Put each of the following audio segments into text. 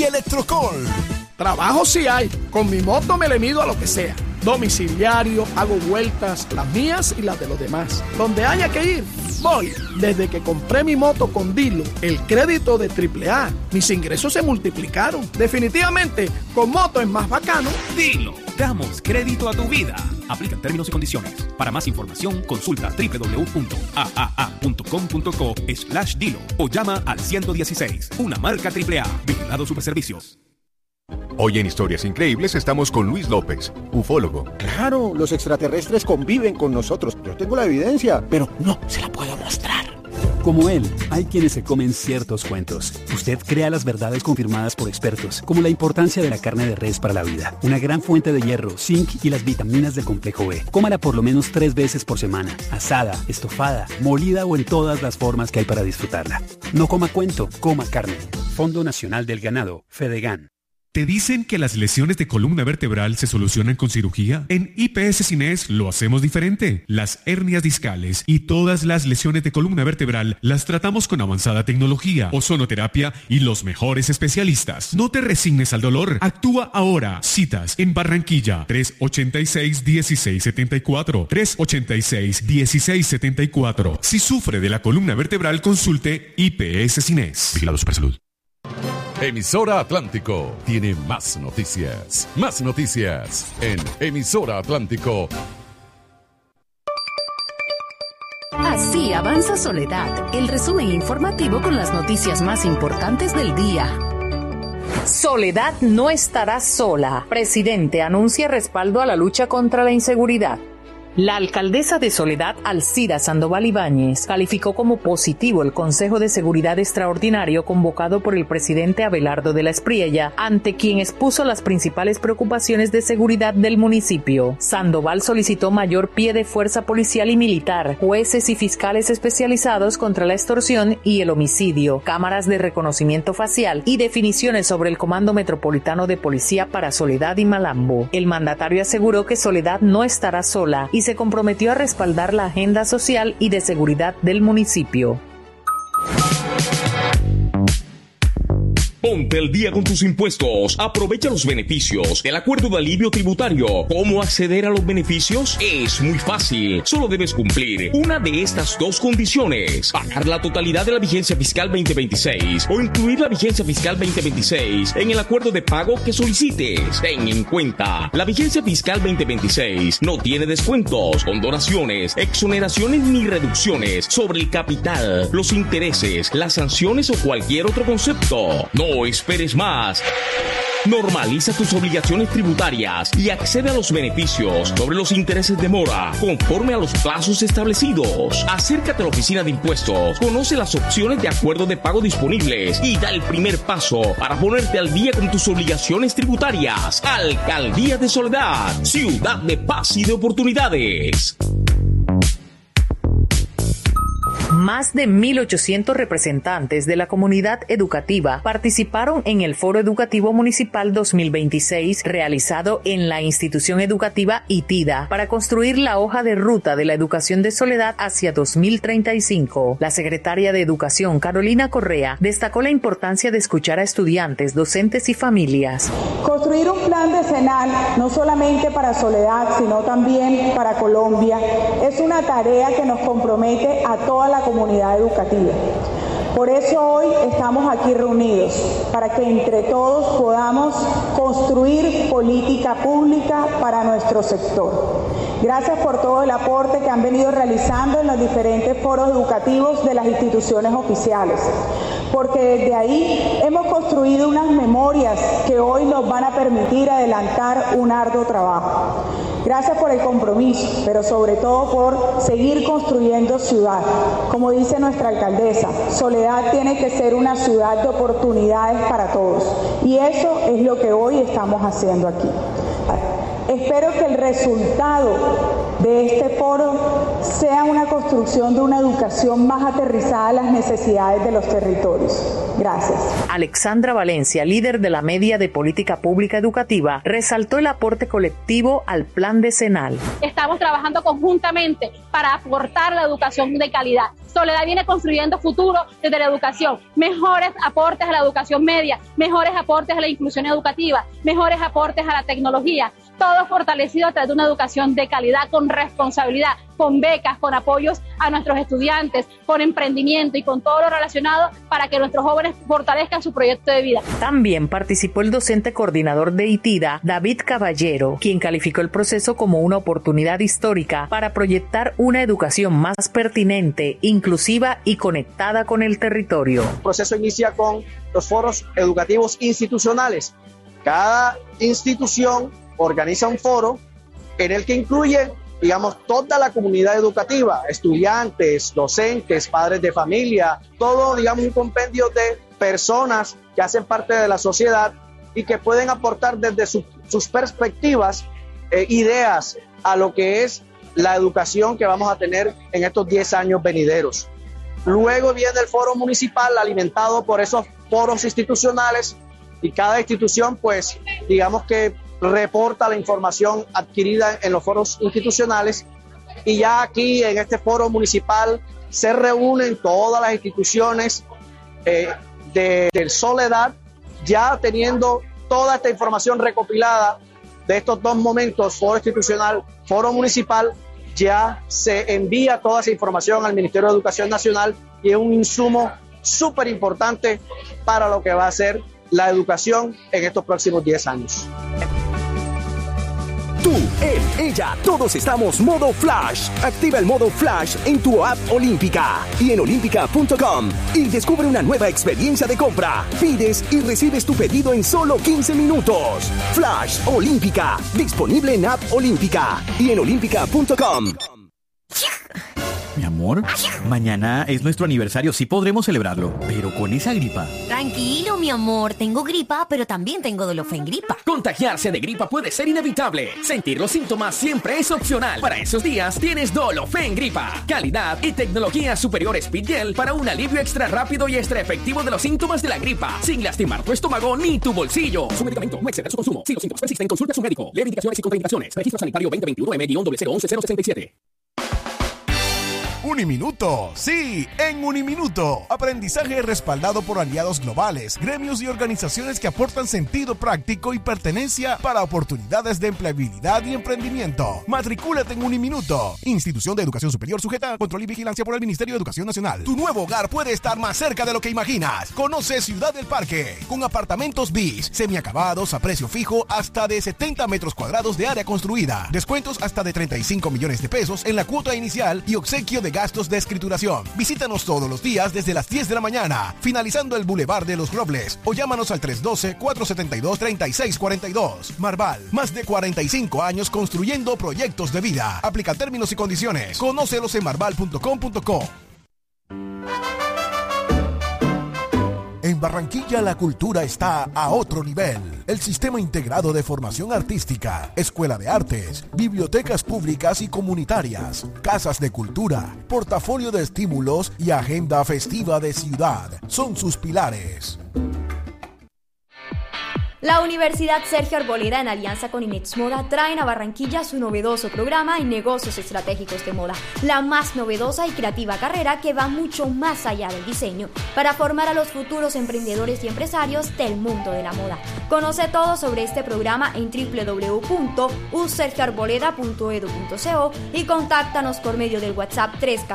y Electrocol. Trabajo sí hay. Con mi moto me le mido a lo que sea. Domiciliario, hago vueltas, las mías y las de los demás. Donde haya que ir, voy. Desde que compré mi moto con Dilo, el crédito de AAA, mis ingresos se multiplicaron. Definitivamente, con moto es más bacano. Dilo, damos crédito a tu vida. Aplican términos y condiciones. Para más información, consulta www.aaa.com.co/dilo o llama al 116, una marca AAA. Vigilado Superservicios. Hoy en Historias Increíbles estamos con Luis López, ufólogo. Claro, los extraterrestres conviven con nosotros. Yo tengo la evidencia, pero no se la puedo mostrar. Como él, hay quienes se comen ciertos cuentos. Usted crea las verdades confirmadas por expertos, como la importancia de la carne de res para la vida, una gran fuente de hierro, zinc y las vitaminas del complejo B. Cómala por lo menos 3 veces por semana, asada, estofada, molida o en todas las formas que hay para disfrutarla. No coma cuento, coma carne. Fondo Nacional del Ganado, Fedegan. ¿Te dicen que las lesiones de columna vertebral se solucionan con cirugía? En IPS Cines lo hacemos diferente. Las hernias discales y todas las lesiones de columna vertebral las tratamos con avanzada tecnología, ozonoterapia y los mejores especialistas. No te resignes al dolor. Actúa ahora. Citas en Barranquilla, 386-1674. 386-1674. Si sufre de la columna vertebral, consulte IPS Cines. Vigilado Supersalud. Emisora Atlántico tiene más noticias. Más noticias en Emisora Atlántico. Así avanza Soledad, el resumen informativo con las noticias más importantes del día. Soledad no estará sola. Presidente anuncia respaldo a la lucha contra la inseguridad. La alcaldesa de Soledad, Alcira Sandoval Ibáñez, calificó como positivo el Consejo de Seguridad Extraordinario convocado por el presidente Abelardo de la Espriella, ante quien expuso las principales preocupaciones de seguridad del municipio. Sandoval solicitó mayor pie de fuerza policial y militar, jueces y fiscales especializados contra la extorsión y el homicidio, cámaras de reconocimiento facial y definiciones sobre el Comando Metropolitano de Policía para Soledad y Malambo. El mandatario aseguró que Soledad no estará sola y se comprometió a respaldar la agenda social y de seguridad del municipio. Ponte al día con tus impuestos. Aprovecha los beneficios del acuerdo de alivio tributario. ¿Cómo acceder a los beneficios? Es muy fácil. Solo debes cumplir una de estas 2 condiciones: pagar la totalidad de la vigencia fiscal 2026 o incluir la vigencia fiscal 2026 en el acuerdo de pago que solicites. Ten en cuenta, la vigencia fiscal 2026 no tiene descuentos, condonaciones, exoneraciones ni reducciones sobre el capital, los intereses, las sanciones o cualquier otro concepto. No esperes más. Normaliza tus obligaciones tributarias y accede a los beneficios sobre los intereses de mora conforme a los plazos establecidos. Acércate a la oficina de impuestos, conoce las opciones de acuerdo de pago disponibles y da el primer paso para ponerte al día con tus obligaciones tributarias. Alcaldía de Soledad, ciudad de paz y de oportunidades. Más de 1.800 representantes de la comunidad educativa participaron en el Foro Educativo Municipal 2026 realizado en la institución educativa ITIDA para construir la hoja de ruta de la educación de Soledad hacia 2035. La secretaria de Educación, Carolina Correa, destacó la importancia de escuchar a estudiantes, docentes y familias. Construir un plan decenal, no solamente para Soledad, sino también para Colombia, es una tarea que nos compromete a toda la comunidad educativa. Por eso hoy estamos aquí reunidos, para que entre todos podamos construir política pública para nuestro sector. Gracias por todo el aporte que han venido realizando en los diferentes foros educativos de las instituciones oficiales, porque desde ahí hemos construido unas memorias que hoy nos van a permitir adelantar un arduo trabajo. Gracias por el compromiso, pero sobre todo por seguir construyendo ciudad. Como dice nuestra alcaldesa, Soledad tiene que ser una ciudad de oportunidades para todos, y eso es lo que hoy estamos haciendo aquí. Espero que el resultado de este foro sea una construcción de una educación más aterrizada a las necesidades de los territorios. Gracias. Alexandra Valencia, líder de la Media de Política Pública Educativa, resaltó el aporte colectivo al plan decenal. Estamos trabajando conjuntamente para aportar la educación de calidad. Soledad viene construyendo futuro desde la educación, mejores aportes a la educación media, mejores aportes a la inclusión educativa, mejores aportes a la tecnología, todo fortalecido a través de una educación de calidad con responsabilidad, con becas, con apoyos a nuestros estudiantes, con emprendimiento y con todo lo relacionado para que nuestros jóvenes fortalezcan su proyecto de vida. También participó el docente coordinador de ITIDA, David Caballero, quien calificó el proceso como una oportunidad histórica para proyectar una educación más pertinente, inclusiva y conectada con el territorio. El proceso inicia con los foros educativos institucionales. Cada institución organiza un foro en el que incluye, digamos, toda la comunidad educativa, estudiantes, docentes, padres de familia, todo, digamos, un compendio de personas que hacen parte de la sociedad y que pueden aportar desde sus perspectivas, ideas a lo que es la educación que vamos a tener en estos 10 años venideros. Luego viene el foro municipal alimentado por esos foros institucionales y cada institución, pues, digamos que reporta la información adquirida en los foros institucionales y ya aquí en este foro municipal se reúnen todas las instituciones de Soledad, ya teniendo toda esta información recopilada de estos dos momentos, foro institucional, foro municipal, ya se envía toda esa información al Ministerio de Educación Nacional y es un insumo súper importante para lo que va a ser la educación en estos próximos 10 años. Tú, él, ella, todos estamos modo Flash. Activa el modo Flash en tu app Olímpica y en olímpica.com y descubre una nueva experiencia de compra. Pides y recibes tu pedido en solo 15 minutos. Flash Olímpica, disponible en app Olímpica y en olímpica.com. Mi amor, mañana es nuestro aniversario, sí podremos celebrarlo, pero con esa gripa. Tranquilo, mi amor, tengo gripa, pero también tengo Dolofen Gripa. Contagiarse de gripa puede ser inevitable. Sentir los síntomas siempre es opcional. Para esos días tienes Dolofen Gripa. Calidad y tecnología superior Speed Gel para un alivio extra rápido y extra efectivo de los síntomas de la gripa, sin lastimar tu estómago ni tu bolsillo. Su medicamento, no exceder su consumo. Si los síntomas persisten, consulte a su médico. Lee indicaciones y contraindicaciones. Registro sanitario 2021-M-011-067. Uniminuto, sí, en Uniminuto. Aprendizaje respaldado por aliados globales, gremios y organizaciones que aportan sentido práctico y pertenencia para oportunidades de empleabilidad y emprendimiento. Matricúlate en Uniminuto. Institución de Educación Superior sujeta a control y vigilancia por el Ministerio de Educación Nacional. Tu nuevo hogar puede estar más cerca de lo que imaginas. Conoce Ciudad del Parque, con apartamentos bis, semiacabados a precio fijo hasta de 70 metros cuadrados de área construida. Descuentos hasta de 35 millones de pesos en la cuota inicial y obsequio de gastos de escrituración. Visítanos todos los días desde las 10 de la mañana, finalizando el Boulevard de los Robles, o llámanos al 312-472-3642. Marval, más de 45 años construyendo proyectos de vida. Aplica términos y condiciones. Conócelos en marval.com.co. En Barranquilla la cultura está a otro nivel. El Sistema Integrado de Formación Artística, Escuela de Artes, bibliotecas públicas y comunitarias, casas de cultura, portafolio de estímulos y agenda festiva de ciudad son sus pilares. La Universidad Sergio Arboleda, en alianza con Inex Moda, traen a Barranquilla su novedoso programa en negocios estratégicos de moda, la más novedosa y creativa carrera que va mucho más allá del diseño, para formar a los futuros emprendedores y empresarios del mundo de la moda. Conoce todo sobre este programa en www.usergioarboleda.edu.co y contáctanos por medio del WhatsApp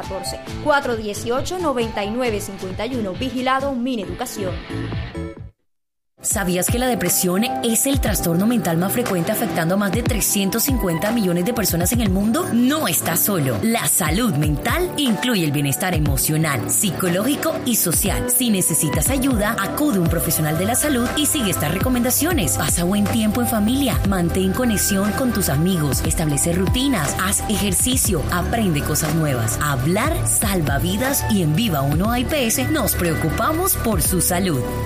314-418-9951, vigilado Mineducación. ¿Sabías que la depresión es el trastorno mental más frecuente afectando a más de 350 millones de personas en el mundo? No estás solo. La salud mental incluye el bienestar emocional, psicológico y social. Si necesitas ayuda, acude a un profesional de la salud y sigue estas recomendaciones. Pasa buen tiempo en familia, mantén conexión con tus amigos, establece rutinas, haz ejercicio, aprende cosas nuevas. Hablar salva vidas y en Viva 1 AIPS nos preocupamos por su salud.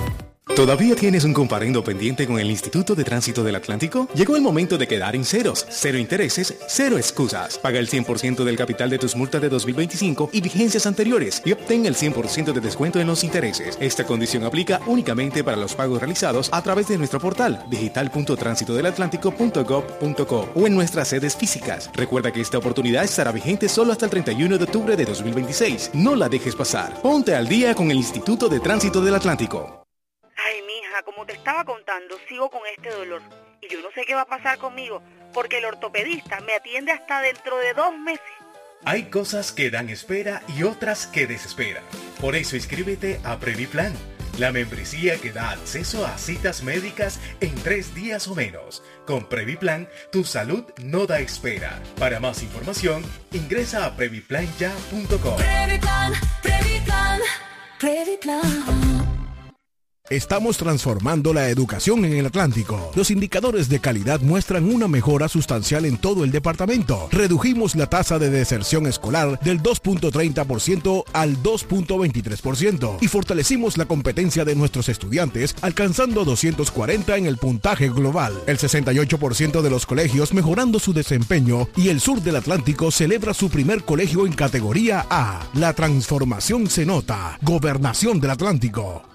¿Todavía tienes un comparendo pendiente con el Instituto de Tránsito del Atlántico? Llegó el momento de quedar en ceros, cero intereses, cero excusas. Paga el 100% del capital de tus multas de 2025 y vigencias anteriores y obtén el 100% de descuento en los intereses. Esta condición aplica únicamente para los pagos realizados a través de nuestro portal digital.transitodelatlántico.gov.co o en nuestras sedes físicas. Recuerda que esta oportunidad estará vigente solo hasta el 31 de octubre de 2026. No la dejes pasar. Ponte al día con el Instituto de Tránsito del Atlántico. Ay, mija, como te estaba contando, sigo con este dolor. Y yo no sé qué va a pasar conmigo, porque el ortopedista me atiende hasta dentro de 2 meses. Hay cosas que dan espera y otras que desesperan. Por eso inscríbete a Previplan, la membresía que da acceso a citas médicas en 3 días o menos. Con Previplan, tu salud no da espera. Para más información, ingresa a previplanya.com. Previplan, Previplan, Previplan. Estamos transformando la educación en el Atlántico. Los indicadores de calidad muestran una mejora sustancial en todo el departamento. Redujimos la tasa de deserción escolar del 2.30% al 2.23% y fortalecimos la competencia de nuestros estudiantes, alcanzando 240 en el puntaje global. El 68% de los colegios mejorando su desempeño y el sur del Atlántico celebra su primer colegio en categoría A. La transformación se nota. Gobernación del Atlántico.